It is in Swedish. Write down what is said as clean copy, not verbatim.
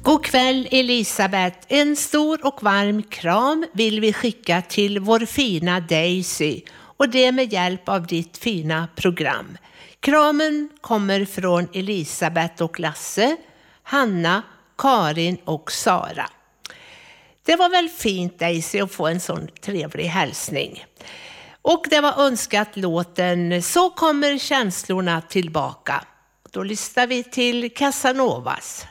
God kväll Elisabeth, en stor och varm kram vill vi skicka till vår fina Daisy och det med hjälp av ditt fina program. Kramen kommer från Elisabeth och Lasse, Hanna, Karin och Sara. Det var väl fint Daisy att få en sån trevlig hälsning. Och det var önskat låten Så kommer känslorna tillbaka. Då lyssnar vi till Casanovas.